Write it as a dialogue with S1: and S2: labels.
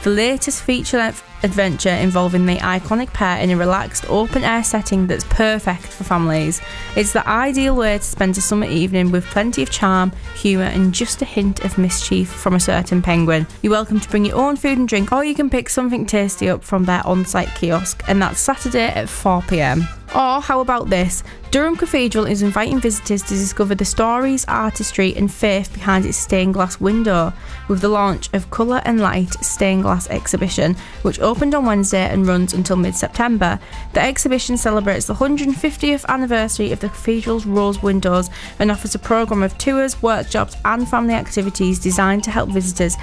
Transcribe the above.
S1: the latest feature-length adventure involving the iconic pair in a relaxed, open-air setting that's perfect for families. It's the ideal way to spend a summer evening with plenty of charm, humour and just a hint of mischief from a certain penguin. You're welcome to bring your own food and drink, or you can pick something tasty up from their on-site kiosk, and that's Saturday at 4 p.m. Or how about this? Durham Cathedral is inviting visitors to discover the stories, artistry and faith behind its stained glass window with the launch of Colour and Light Stained Glass Exhibition, which opened on Wednesday and runs until mid-September. The exhibition celebrates the 150th anniversary of the cathedral's rose windows and offers a programme of tours, workshops and family activities designed to help visitors